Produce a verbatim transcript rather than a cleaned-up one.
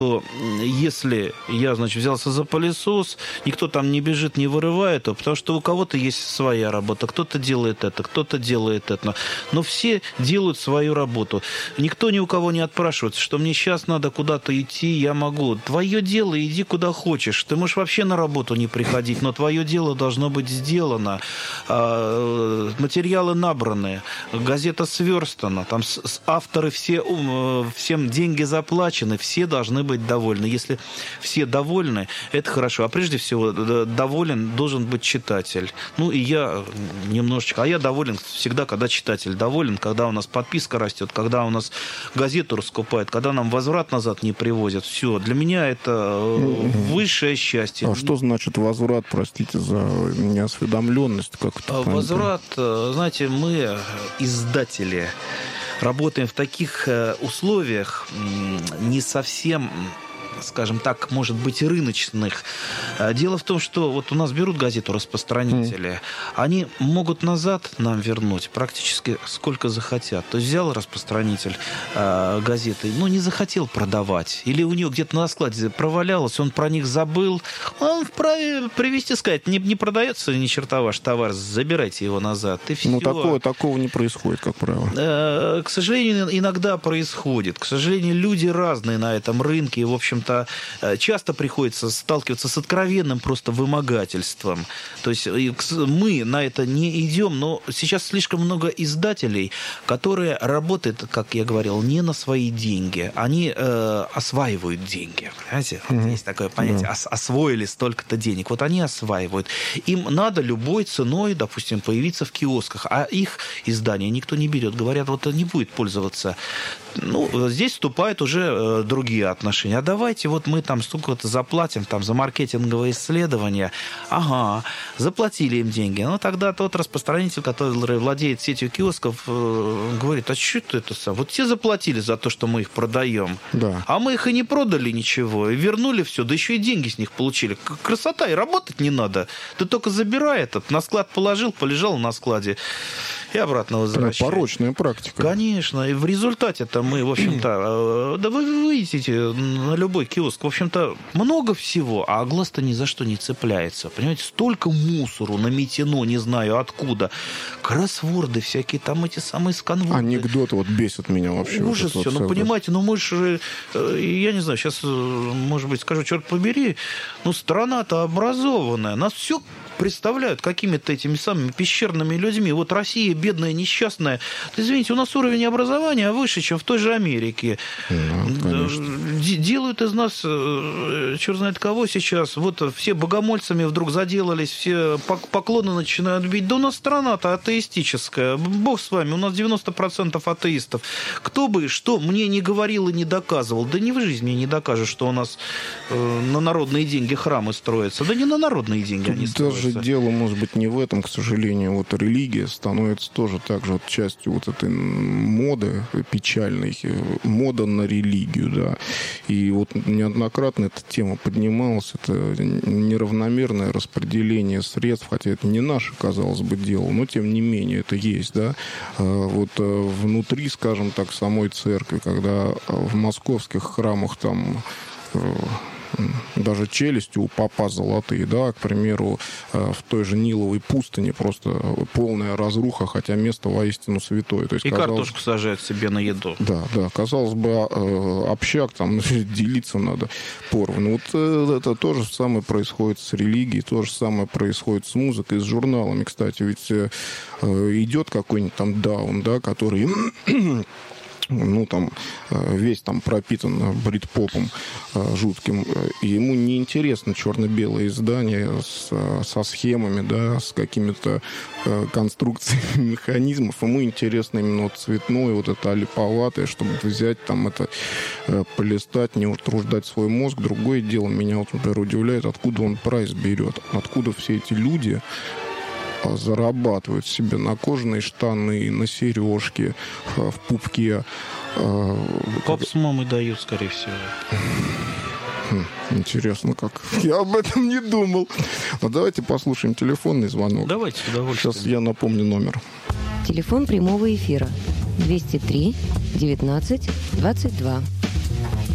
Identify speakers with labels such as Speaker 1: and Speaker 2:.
Speaker 1: Если я, значит, взялся за пылесос, никто там не бежит, не вырывает его, потому что у кого-то есть своя работа, кто-то делает это, кто-то делает это. Но все делают свою работу. Никто ни у кого не отпрашивается, что мне сейчас надо куда-то идти, я могу. Твое дело, иди куда хочешь. Ты можешь вообще на работу не приходить, но твое дело должно быть сделано. Материалы набраны, газета сверстана, там авторы все, всем деньги заплачены, все должны быть быть довольны. Если все довольны, это хорошо. А прежде всего, доволен должен быть читатель. Ну, и я немножечко... А я доволен всегда, когда читатель доволен, когда у нас подписка растет, когда у нас газету раскупают, когда нам возврат назад не привозят. Все. Для меня это высшее счастье.
Speaker 2: А что значит возврат, простите за неосведомленность? Как это
Speaker 1: возврат, знаете, мы, издатели, работаем в таких условиях не совсем, скажем так, может быть, рыночных. Дело в том, что вот у нас берут газету распространители, mm. они могут назад нам вернуть практически сколько захотят. То есть взял распространитель э, газеты, но не захотел продавать. Или у него где-то на складе провалялось, он про них забыл. Он вправе привезти, сказать, не, не продается ни черта ваш товар, забирайте его назад. И все.
Speaker 2: Ну, такого, такого не происходит, как правило.
Speaker 1: Э, к сожалению, иногда происходит. К сожалению, люди разные на этом рынке. И, в общем-то, часто приходится сталкиваться с откровенным просто вымогательством. То есть мы на это не идем, но сейчас слишком много издателей, которые работают, как я говорил, не на свои деньги. Они э, осваивают деньги. Понимаете? Вот mm-hmm. есть такое понятие. Yeah. Ос- освоили столько-то денег. Вот они осваивают. Им надо любой ценой, допустим, появиться в киосках, а их издания никто не берет. Говорят, вот не будет пользоваться. Ну, здесь вступают уже э, другие отношения. А давайте вот мы там столько-то заплатим там, за маркетинговые исследования. Ага, заплатили им деньги. Но тогда тот распространитель, который владеет сетью киосков, э, говорит, а что это сам? Вот те заплатили за то, что мы их продаем.
Speaker 2: Да.
Speaker 1: А мы их и не продали ничего. И вернули все, да еще и деньги с них получили. Красота, и работать не надо. Ты только забирай этот, на склад положил, полежал на складе. И обратно возвращаешь.
Speaker 2: Порочная практика.
Speaker 1: Конечно. И в результате-то мы, в общем-то... Да вы выйдете на любой киоск. В общем-то, много всего, а глаз-то ни за что не цепляется. Понимаете, столько мусору наметено, не знаю откуда. Кроссворды всякие, там эти самые сканворды.
Speaker 2: Анекдоты вот бесят меня вообще.
Speaker 1: Ужас
Speaker 2: вот
Speaker 1: все. Ну, понимаете, ну мы же... Я не знаю, сейчас, может быть, скажу, черт побери, ну, страна-то образованная. Нас все представляют какими-то этими самыми пещерными людьми. Вот Россия бедная, несчастная. Извините, у нас уровень образования выше, чем в той же Америке.
Speaker 2: Ну,
Speaker 1: делают из нас черт знает кого сейчас. Вот все богомольцами вдруг заделались, все поклоны начинают бить. Да у нас страна-то атеистическая. Бог с вами, у нас девяносто процентов атеистов. Кто бы что мне не говорил и не доказывал. Да ни в жизни не докажешь, что у нас на народные деньги храмы строятся. Да не на народные деньги
Speaker 2: Тут
Speaker 1: они
Speaker 2: даже
Speaker 1: строятся.
Speaker 2: Дело, может быть, не в этом, к сожалению. Вот религия становится тоже так же вот частью вот этой моды печальной. Мода на религию, да. И вот неоднократно эта тема поднималась. Это неравномерное распределение средств, хотя это не наше, казалось бы, дело, но тем не менее это есть, да. Вот внутри, скажем так, самой церкви, когда в московских храмах там даже челюсти у попа золотые, да, к примеру, в той же Ниловой пустыне просто полная разруха, хотя место воистину святое. То есть,
Speaker 1: и
Speaker 2: казалось...
Speaker 1: картошку сажают себе на еду.
Speaker 2: Да, да, казалось бы, общак, там делиться надо поровну. Вот это то же самое происходит с религией, то же самое происходит с музыкой, с журналами, кстати, ведь идет какой-нибудь там даун, да, который... ну, там, весь там пропитан брит-попом жутким, и ему неинтересно черно-белое издание с, со схемами, да, с какими-то конструкциями механизмов. Ему интересно именно вот цветное, вот это олиповатое, чтобы взять там это, полистать, не утруждать свой мозг. Другое дело, меня вот, например, удивляет, откуда он прайс берет, откуда все эти люди зарабатывают себе на кожаные штаны, на сережки, в пупке.
Speaker 1: Пап с мамой дают, скорее всего.
Speaker 2: Интересно, как. Я об этом не думал. Но давайте послушаем телефонный звонок.
Speaker 1: Давайте, с удовольствием.
Speaker 2: Сейчас я напомню номер.
Speaker 3: Телефон прямого эфира двести три девятнадцать двадцать два.